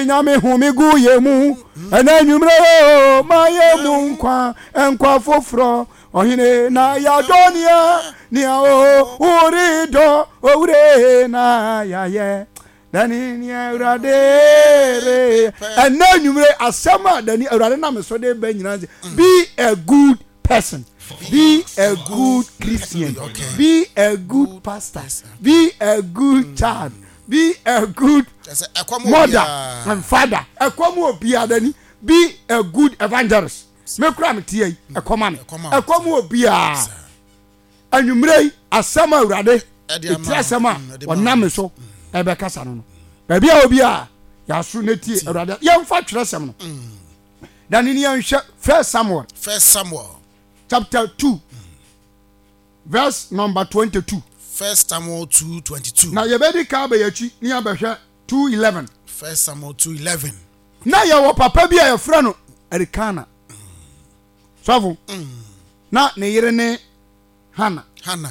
nyame home gu yemu ena nwumre ma yemu nkwa foforo ohine na yadonia ni o urido owre na yaye dani ni awradere ena nwumre asema dani awrade na me so de ba nyina be a good person, be a good Christian, be a good pastor, be a good child, be a good mother and father. Ekwamu obia dani, be a good evangelist. Me kura me tie ekoma me. Ekwamu obia anwumrei asema awurade eti asema wonam so ebe kasa no. Ba bia obia ya so na tie awurade yemfa twerɛsɛm no. Dani ni yanhwɛ First Samuel chapter 2 verse number 22. First Samuel 2:22. Na yebedi ka ba yachi ni abahwɛ 2:11. First Samuel 2:11. Na ya wo papa bi a yefra no Erikana. Sofo. Na ne yere ne Hana.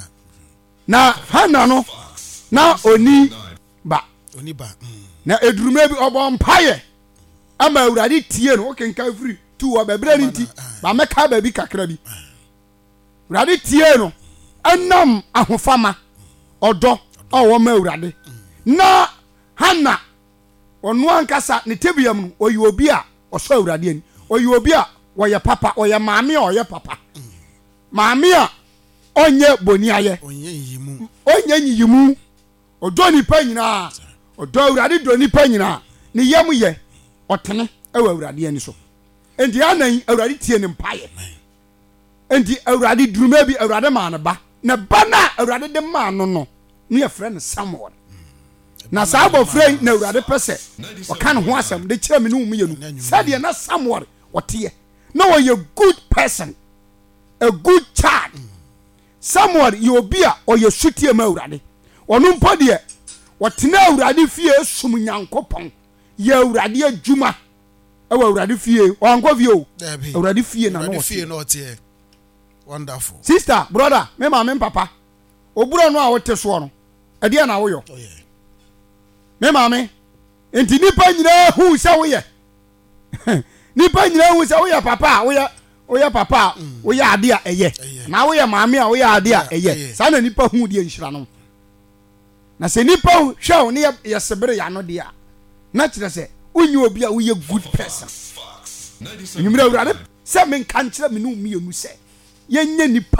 Na Hana no na oni ba. Na edurume bi obo mpaye. Ama awurade tie no okenka free tu wo bebre ni nti ba meka ba bi kakra bi. Awurade tie no anam ahofama odo owo ma awurade. Na Hana onu ankasa ne tebiam no oyi obi a oso awurade ani. Oyi obi a woye papa, oye maame a oye papa. Maame a onye boni aye. Onye nyiyimu. Odo nipa nyina. Odo awurade do nipa nyina. Ne yam ye otene ewa awurade ani so. Enti anan awurade tie ne mpaye. Enti awurade durume bi awurade ma ne ba. Na ba na awurade de ma no no. Ne yefre ne Samuel. Na sabo frey na awurade pese. O kan ho asem de kire me no mu yenu. Sade na Samuel wote. No a good person, a good child. Samuel you be a or your sutie ma awurade. Onu mpo de wotena awurade fie sum nyankopon. Ye awurade adwuma. Ewa awurade fie, o anko fie o. Awurade fie na no tie. Wonderful. Sister, brother, me ma me papa. Oburo no a wote so no. E de na wo yo. Me ma me. Enti nipa nyina hu se wo ye. Nipa nyina hu se wo ye papa, wo ye papa, wo ye ade a eye. Na wo ye maame a wo ye ade a eye. Sa na nipa hu de nhira no. Na se nipa hwe wo ne ye sebere ya no de a. Na kire se unyi obi a wo ye good person. Nyumira awurade se men kan kire me no mienu se. Yenye nipa